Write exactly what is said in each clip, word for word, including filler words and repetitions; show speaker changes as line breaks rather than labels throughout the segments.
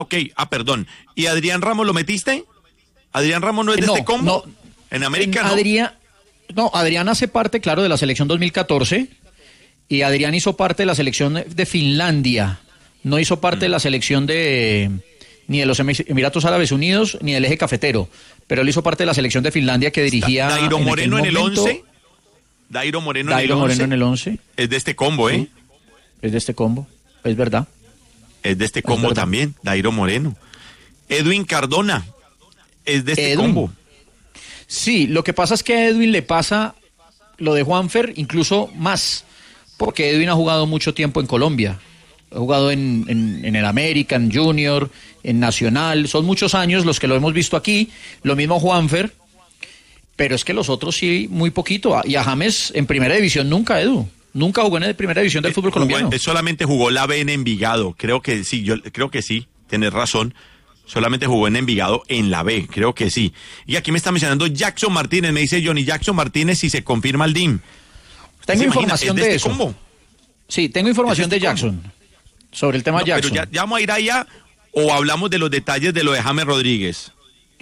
Ok, ah, perdón. ¿Y Adrián Ramos lo metiste? ¿Adrián Ramos no es de
no,
este combo?
No,
¿En América no?
Adrián, no, Adrián hace parte, claro, de la selección dos mil catorce y Adrián hizo parte de la selección de Finlandia. No hizo parte mm. de la selección de ni de los Emiratos Árabes Unidos ni del Eje Cafetero, pero él hizo parte de la selección de Finlandia que dirigía...
Dairo
en
Moreno en el
momento,
once. Dairo Moreno,
Dairo
en, el
Moreno en el once.
Es de este combo, ¿eh?
Sí, es de este combo, es verdad.
Es de este combo también, Dairo Moreno. Edwin Cardona es de este
Edwin.
combo.
Sí, lo que pasa es que a Edwin le pasa lo de Juanfer, incluso más, porque Edwin ha jugado mucho tiempo en Colombia. Ha jugado en, en, en el América, en Junior, en Nacional. Son muchos años los que lo hemos visto aquí. Lo mismo Juanfer, pero es que los otros sí, muy poquito. Y a James en primera división nunca, Edu. Nunca jugó en la primera división del fútbol colombiano.
Jugó, solamente jugó la B en Envigado. Creo que sí, yo creo que sí. Tienes razón. Solamente jugó en Envigado en la B, creo que sí. Y aquí me está mencionando Jackson Martínez. Me dice Johnny Jackson Martínez si se confirma el D I M.
Tengo información
de,
de, de
este
eso.
Combo?
Sí, tengo información
¿Es de, este
de Jackson.
Combo?
Sobre el tema
no,
Jackson.
Pero ya, ya vamos a ir allá o hablamos de los detalles de lo de James Rodríguez.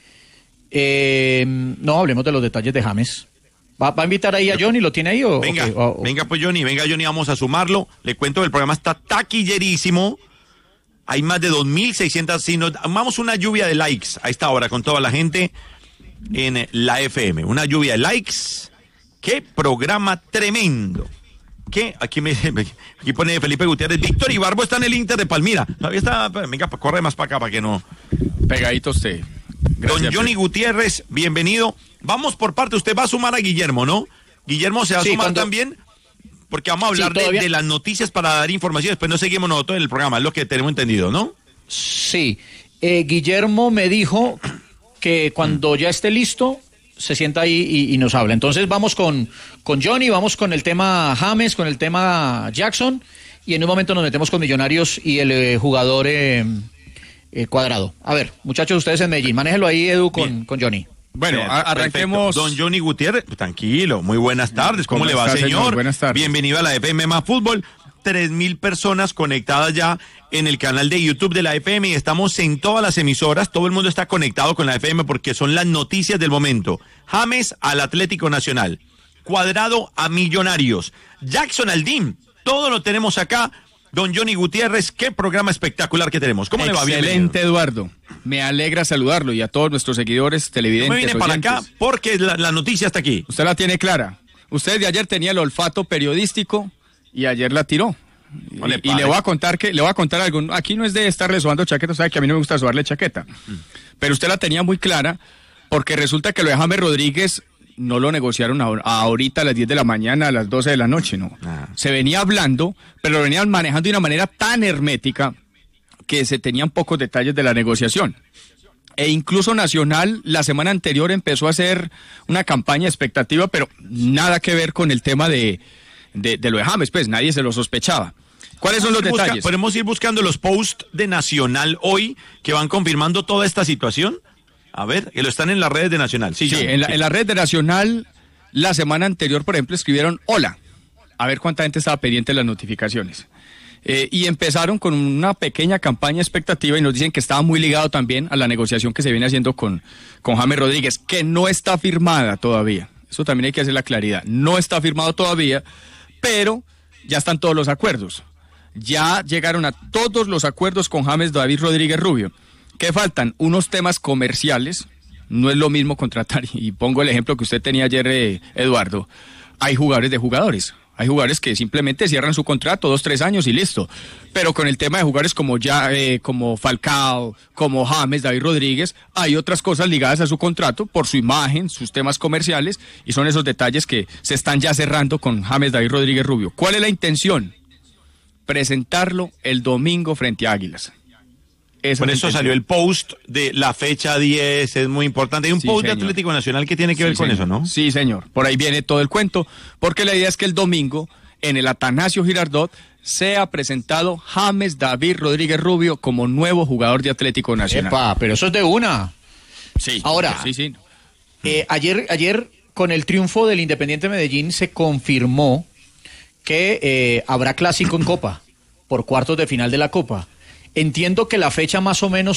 Eh, no, hablemos de los detalles de James. ¿Va, va a invitar ahí a Johnny? ¿Lo tiene ahí? O,
venga,
okay, o,
venga pues Johnny, venga Johnny, vamos a sumarlo. Le cuento, el programa está taquillerísimo. Hay más de dos mil seiscientos, si nos vamos una lluvia de likes a esta hora con toda la gente en la F M. Una lluvia de likes. ¡Qué programa tremendo! ¿Qué? Aquí me aquí pone Felipe Gutiérrez. Víctor Ibarbo está en el Inter de Palmira. Todavía está, venga, corre más para acá para que no.
Pegadito usted.
Gracias, Don Johnny Pedro. Gutiérrez, bienvenido. Vamos por parte, usted va a sumar a Guillermo, ¿no? Guillermo se va sí, a sumar cuando... también, porque vamos a hablar sí, de, de las noticias para dar información. Después no seguimos nosotros en el programa, es lo que tenemos entendido, ¿no?
Sí. Eh, Guillermo me dijo que cuando ya esté listo se sienta ahí y, y nos habla. Entonces vamos con, con Johnny, vamos con el tema James, con el tema Jackson, y en un momento nos metemos con Millonarios y el eh, jugador eh, eh, Cuadrado. A ver, muchachos, ustedes en Medellín, manéjelo ahí, Edu, con, con Johnny.
Bueno, Bien, arranquemos.
Perfecto. Don Johnny Gutiérrez, tranquilo, muy buenas tardes. ¿Cómo, ¿Cómo le va, está, señor? señor?
Buenas tardes.
Bienvenido a la F M Más Fútbol. Tres mil personas conectadas ya en el canal de YouTube de la F M y estamos en todas las emisoras. Todo el mundo está conectado con la F M porque son las noticias del momento. James al Atlético Nacional, Cuadrado a Millonarios, Jackson al D I M. Todo lo tenemos acá. Don Johnny Gutiérrez, qué programa espectacular que tenemos. ¿Cómo le va?
Excelente, Eduardo. Me alegra saludarlo y a todos nuestros seguidores televidentes.
Yo me vine para acá porque la, la noticia está aquí.
Usted la tiene clara. Usted de ayer tenía el olfato periodístico y ayer la tiró. No y, le y le voy a contar que le voy a contar algo. Aquí no es de estarle sobando chaqueta, sabe que a mí no me gusta sobarle chaqueta. Mm. Pero usted la tenía muy clara porque resulta que lo de James Rodríguez no lo negociaron ahorita a las diez de la mañana, a las doce de la noche, no. Ah. Se venía hablando, pero lo venían manejando de una manera tan hermética que se tenían pocos detalles de la negociación. E incluso Nacional la semana anterior empezó a hacer una campaña expectativa, pero nada que ver con el tema de, de, de lo de James, pues nadie se lo sospechaba. ¿Cuáles son los detalles?
Busca, ¿Podemos ir buscando los posts de Nacional hoy que van confirmando toda esta situación? A ver, que lo están en las redes de Nacional. Sí,
sí,
ya,
en, la,
sí.
en la red de Nacional, la semana anterior, por ejemplo, escribieron hola. A ver cuánta gente estaba pendiente de las notificaciones. Eh, y empezaron con una pequeña campaña expectativa y nos dicen que estaba muy ligado también a la negociación que se viene haciendo con, con James Rodríguez, que no está firmada todavía. Eso también hay que hacer la claridad. No está firmado todavía, pero ya están todos los acuerdos. Ya llegaron a todos los acuerdos con James David Rodríguez Rubio. ¿Qué faltan? Unos temas comerciales. No es lo mismo contratar, y pongo el ejemplo que usted tenía ayer, eh, Eduardo. Hay jugadores de jugadores. Hay jugadores que simplemente cierran su contrato, dos, tres años y listo. Pero con el tema de jugadores como ya, eh, como Falcao, como James, David Rodríguez, hay otras cosas ligadas a su contrato por su imagen, sus temas comerciales, y son esos detalles que se están ya cerrando con James David Rodríguez Rubio. ¿Cuál es la intención? Presentarlo el domingo frente a Águilas.
Esa Por eso salió el post de la fecha diez, es muy importante. Hay un sí, post señor. de Atlético Nacional que tiene que sí, ver con
señor.
eso, ¿no?
Sí, señor. Por ahí viene todo el cuento, porque la idea es que el domingo, en el Atanasio Girardot, sea presentado James David Rodríguez Rubio como nuevo jugador de Atlético Nacional.
Epa, pero eso es de una.
Sí.
Ahora,
sí, sí.
Eh, ayer, ayer, con el triunfo del Independiente Medellín, se confirmó que eh, habrá clásico en Copa, por cuartos de final de la Copa. Entiendo que la fecha más o menos